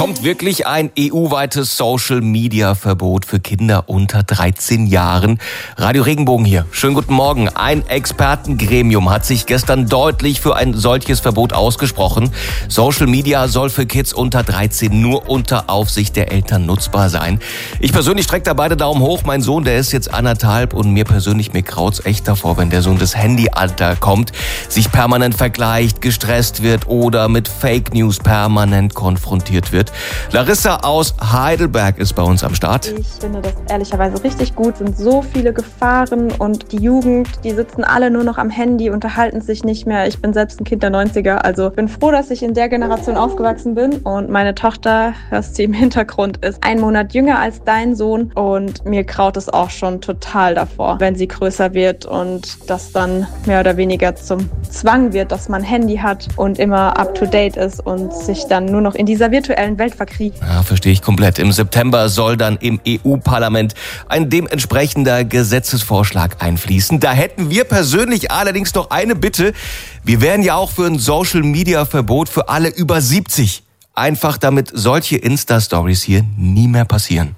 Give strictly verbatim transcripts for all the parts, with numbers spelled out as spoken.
Kommt wirklich ein E U-weites Social-Media-Verbot für Kinder unter dreizehn Jahren? Radio Regenbogen hier. Schönen guten Morgen. Ein Expertengremium hat sich gestern deutlich für ein solches Verbot ausgesprochen. Social Media soll für Kids unter dreizehn nur unter Aufsicht der Eltern nutzbar sein. Ich persönlich strecke da beide Daumen hoch. Mein Sohn, der ist jetzt anderthalb und mir persönlich, mir kraut's echt davor, wenn der Sohn des Handyalter kommt, sich permanent vergleicht, gestresst wird oder mit Fake News permanent konfrontiert wird. Larissa aus Heidelberg ist bei uns am Start. Ich finde das ehrlicherweise richtig gut. Es sind so viele Gefahren und die Jugend, die sitzen alle nur noch am Handy, unterhalten sich nicht mehr. Ich bin selbst ein Kind der neunziger, also bin froh, dass ich in der Generation aufgewachsen bin und meine Tochter, hörst du im Hintergrund, ist ein Monat jünger als dein Sohn und mir kraut es auch schon total davor, wenn sie größer wird und das dann mehr oder weniger zum Zwang wird, dass man Handy hat und immer up to date ist und sich dann nur noch in dieser virtuellen Welt verkriegt. Ja, verstehe ich komplett. Im September soll dann im E U-Parlament ein dementsprechender Gesetzesvorschlag einfließen. Da hätten wir persönlich allerdings noch eine Bitte. Wir wären ja auch für ein Social-Media-Verbot für alle über siebzig. Einfach damit solche Insta-Stories hier nie mehr passieren.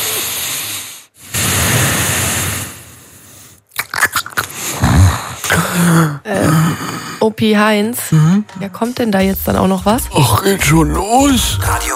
Äh, O P Heinz, mhm. Ja, kommt denn da jetzt dann auch noch was? Ach, geht schon los. Radio